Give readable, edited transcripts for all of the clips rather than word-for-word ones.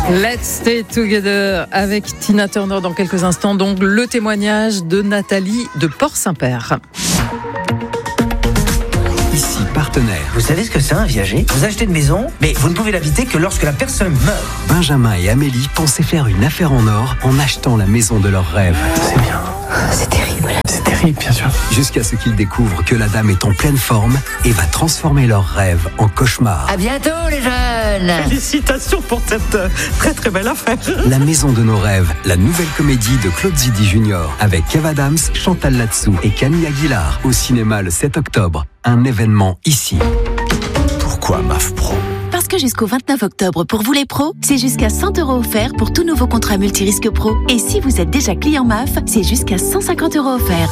Let's Stay Together avec Tina Turner dans quelques instants. Donc le témoignage de Nathalie de Port-Saint-Père. Ici partenaire. Vous savez ce que c'est un viager ? Vous achetez une maison, mais vous ne pouvez l'habiter que lorsque la personne meurt. Benjamin et Amélie pensaient faire une affaire en or en achetant la maison de leurs rêves. C'est bien. C'est terrible. C'est terrible, bien sûr. Jusqu'à ce qu'ils découvrent que la dame est en pleine forme et va transformer leurs rêves en cauchemars. À bientôt les jeunes. Félicitations pour cette très très belle affaire. La maison de nos rêves, la nouvelle comédie de Claude Zidi Jr. avec Kev Adams, Chantal Latsou et Camille Aguilar au cinéma le 7 octobre. Un événement ici. Pourquoi MAF Pro ? Parce que jusqu'au 29 octobre, pour vous les pros, c'est jusqu'à 100 € offerts pour tout nouveau contrat multirisque pro. Et si vous êtes déjà client MAF, c'est jusqu'à 150 € offerts.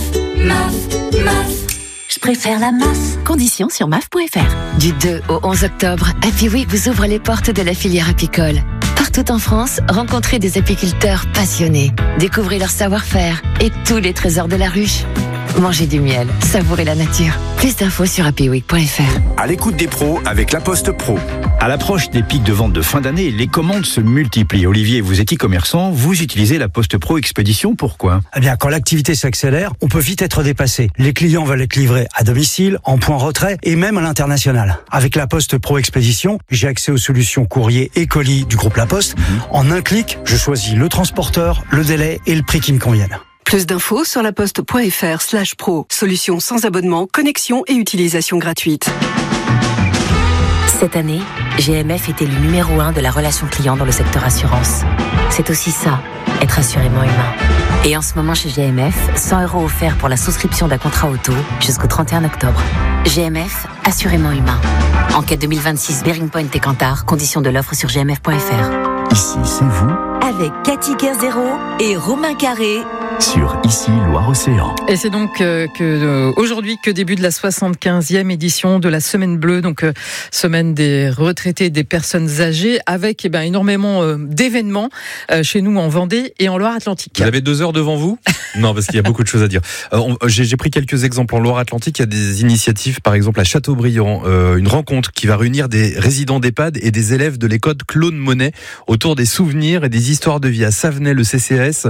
MAF. Je préfère la MAF. Conditions sur MAF.fr. Du 2 au 11 octobre, Happy Week vous ouvre les portes de la filière apicole. Partout en France, rencontrez des apiculteurs passionnés. Découvrez leur savoir-faire et tous les trésors de la ruche. Mangez du miel, savourez la nature. Plus d'infos sur happyweek.fr. À l'écoute des pros avec La Poste Pro. À l'approche des pics de vente de fin d'année, les commandes se multiplient. Olivier, vous êtes e-commerçant, vous utilisez La Poste Pro Expédition, pourquoi ? Eh bien, quand l'activité s'accélère, on peut vite être dépassé. Les clients veulent être livrés à domicile, en point retrait et même à l'international. Avec La Poste Pro Expédition, j'ai accès aux solutions courrier et colis du groupe La Poste. En un clic, je choisis le transporteur, le délai et le prix qui me conviennent. Plus d'infos sur laposte.fr/pro. Solution sans abonnement, connexion et utilisation gratuite. Cette année, GMF est élu numéro 1 de la relation client dans le secteur assurance. C'est aussi ça, être assurément humain. Et en ce moment chez GMF, 100 € offerts pour la souscription d'un contrat auto jusqu'au 31 octobre. GMF, assurément humain. Enquête 2026 Bearing Point et Kantar, conditions de l'offre sur gmf.fr. Ici, c'est vous Avec Cathy Kerzero et Romain Carré. sur Ici Loire-Océan. Et c'est donc aujourd'hui que débute la 75e édition de la Semaine Bleue, donc semaine des retraités et des personnes âgées, avec énormément d'événements chez nous en Vendée et en Loire-Atlantique. Vous avez 2 heures devant vous ? Non, parce qu'il y a beaucoup de choses à dire. J'ai pris quelques exemples en Loire-Atlantique. Il y a des initiatives, par exemple à Châteaubriand, une rencontre qui va réunir des résidents d'EHPAD et des élèves de l'école Claude Monet autour des souvenirs et des histoires de vie. À Savenay, le CCAS,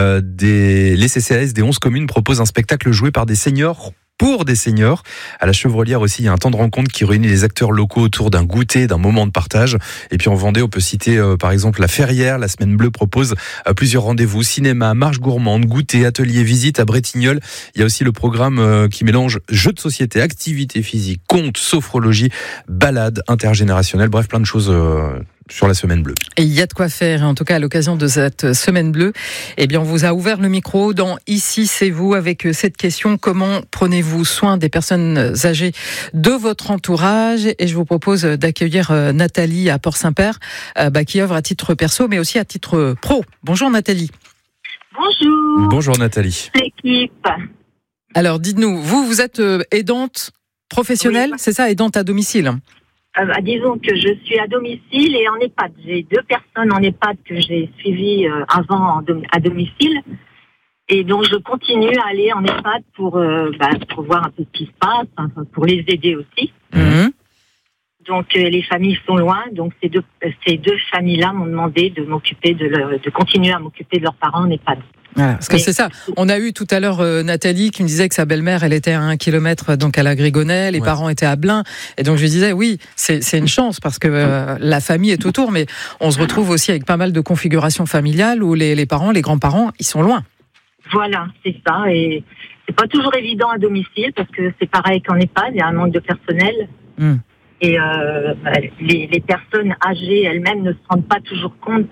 les CCAS des 11 communes proposent un spectacle joué par des seniors pour des seniors. À la Chevrolière aussi, il y a un temps de rencontre qui réunit les acteurs locaux autour d'un goûter, d'un moment de partage. Et puis en Vendée, on peut citer par exemple la Ferrière. La Semaine Bleue propose plusieurs rendez-vous, cinéma, marche gourmande, goûter, atelier, visite à Bretignolles. Il y a aussi le programme qui mélange jeux de société, activités physiques, contes, sophrologie, balades intergénérationnelles, bref, plein de choses sur la Semaine Bleue. Et il y a de quoi faire, en tout cas à l'occasion de cette Semaine Bleue. Eh bien, on vous a ouvert le micro dans Ici, c'est vous, avec cette question: comment prenez-vous soin des personnes âgées de votre entourage ? Et je vous propose d'accueillir Nathalie à Port-Saint-Père, qui œuvre à titre perso, mais aussi à titre pro. Bonjour Nathalie. Bonjour. Bonjour Nathalie. L'équipe. Alors, dites-nous, vous êtes aidante professionnelle, oui. C'est ça, aidante à domicile ? Disons que je suis à domicile et en EHPAD. J'ai 2 personnes en EHPAD que j'ai suivies avant à domicile. Et donc, je continue à aller en EHPAD pour voir un peu ce qui se passe, pour les aider aussi. Mmh. Donc, les familles sont loin. Donc, ces deux familles-là m'ont demandé de m'occuper de continuer à m'occuper de leurs parents en EHPAD. Voilà, parce que c'est ça. On a eu tout à l'heure Nathalie qui me disait que sa belle-mère, elle était à 1 kilomètre, donc à la Grigonnet, les parents étaient à Blain. Et donc je lui disais, oui, c'est une chance parce que la famille est autour, mais on se retrouve aussi avec pas mal de configurations familiales où les parents, les grands-parents, ils sont loin. Voilà, c'est ça. Et c'est pas toujours évident à domicile parce que c'est pareil qu'en EHPAD, il y a un manque de personnel. Et les personnes âgées elles-mêmes ne se rendent pas toujours compte.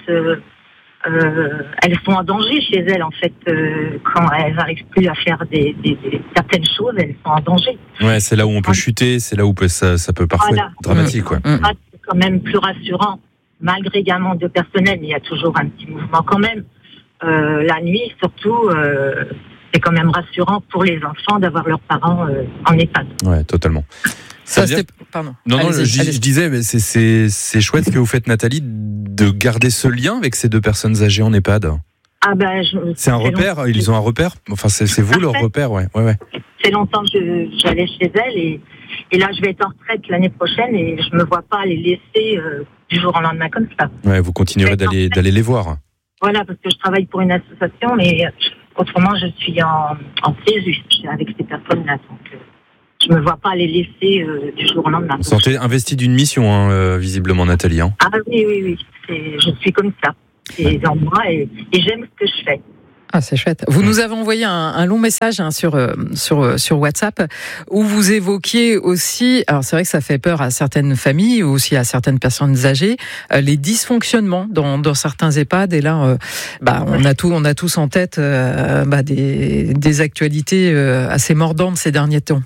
Elles sont en danger chez elles, en fait, quand elles n'arrivent plus à faire certaines choses, elles sont en danger. Ouais, c'est là où on peut chuter, c'est là où ça peut parfois être dramatique. Quoi. C'est quand même plus rassurant, malgré également de personnel, mais il y a toujours un petit mouvement quand même. La nuit, surtout, c'est quand même rassurant pour les enfants d'avoir leurs parents en EHPAD. Ouais, totalement. Pardon. Non, je disais, mais c'est chouette ce que vous faites, Nathalie, de garder ce lien avec ces 2 personnes âgées en EHPAD. C'est un repère, ils ont un repère. Enfin, c'est vous leur repère, ouais. C'est longtemps que j'allais chez elles et Et là, je vais être en retraite l'année prochaine et je me vois pas les laisser du jour au lendemain comme ça. Ouais, vous continuerez d'aller les voir. Voilà, parce que je travaille pour une association, mais autrement, je suis en CESU avec ces personnes-là. Donc, je me vois pas les laisser du jour au lendemain. Vous sentez investi d'une mission, visiblement, Nathalie. Hein. Ah oui. Je suis comme ça. C'est dans moi et j'aime ce que je fais. Ah, c'est chouette. Vous nous avez envoyé un long message sur WhatsApp où vous évoquiez aussi, alors c'est vrai que ça fait peur à certaines familles ou aussi à certaines personnes âgées, les dysfonctionnements dans certains EHPAD. Et là, on a tous en tête des actualités assez mordantes ces derniers temps.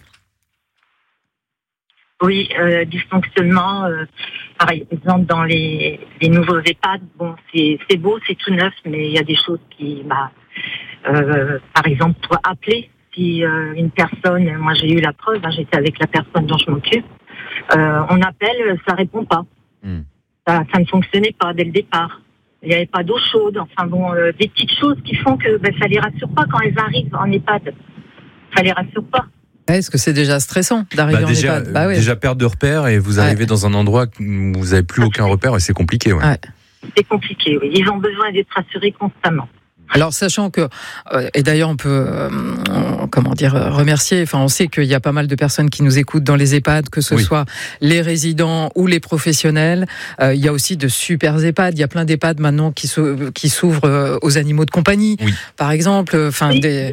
Oui, dysfonctionnement. Par exemple, dans les nouveaux EHPAD, bon, c'est beau, c'est tout neuf, mais il y a des choses qui, par exemple, pour appeler si une personne, moi j'ai eu la preuve, j'étais avec la personne dont je m'occupe, on appelle, ça répond pas. Ça ne fonctionnait pas dès le départ. Il n'y avait pas d'eau chaude. Enfin bon, des petites choses qui font que ça les rassure pas quand elles arrivent en EHPAD. Ça les rassure pas. Est-ce que c'est déjà stressant d'arriver en EHPAD ? Déjà perte de repères et vous arrivez dans un endroit où vous n'avez plus aucun repère et c'est compliqué. Ouais. C'est compliqué, oui. Ils ont besoin d'être rassurés constamment. Alors, sachant que, et d'ailleurs on peut, remercier, on sait qu'il y a pas mal de personnes qui nous écoutent dans les EHPAD, que ce soit les résidents ou les professionnels. Il y a aussi de super EHPAD. Il y a plein d'EHPAD maintenant qui s'ouvrent aux animaux de compagnie, par exemple. Tout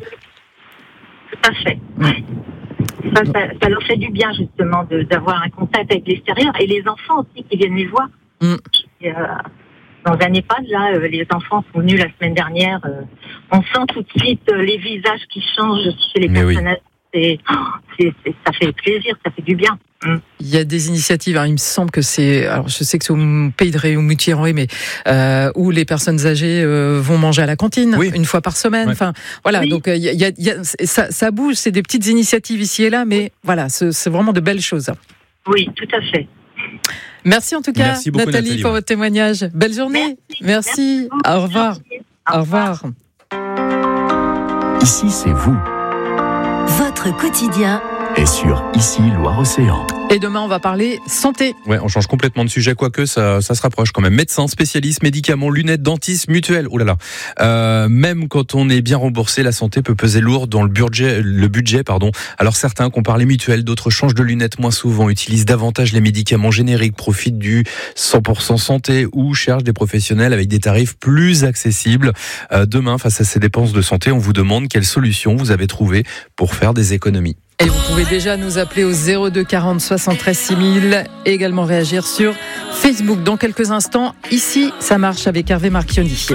à fait. Ça leur fait du bien, justement, d'avoir un contact avec l'extérieur. Et les enfants aussi qui viennent les voir. Dans un EHPAD, là, les enfants sont venus la semaine dernière. On sent tout de suite les visages qui changent chez les personnes âgées. Ça fait plaisir, ça fait du bien. Il y a des initiatives, il me semble que alors je sais que c'est au pays de Réau-Mutiéranry, mais où les personnes âgées vont manger à la cantine une fois par semaine. Enfin, voilà, donc ça bouge, c'est des petites initiatives ici et là, mais voilà, c'est vraiment de belles choses. Oui, tout à fait. Merci en tout cas, beaucoup, Nathalie, pour votre témoignage. Belle journée. Merci. Au revoir. Au revoir. Ici, c'est vous. Votre quotidien Et sur Ici Loire-Océan. Et demain, on va parler santé. Ouais, on change complètement de sujet, quoique ça se rapproche quand même. Médecins, spécialistes, médicaments, lunettes, dentistes, mutuelles. Oh là là. Même quand on est bien remboursé, la santé peut peser lourd dans le budget. Alors certains comparent les mutuelles, d'autres changent de lunettes moins souvent, utilisent davantage les médicaments génériques, profitent du 100% santé ou cherchent des professionnels avec des tarifs plus accessibles. Demain, face à ces dépenses de santé, on vous demande quelles solutions vous avez trouvées pour faire des économies. Et vous pouvez déjà nous appeler au 02 40 73 6000 et également réagir sur Facebook. Dans quelques instants, ici, ça marche avec Hervé Marchionni.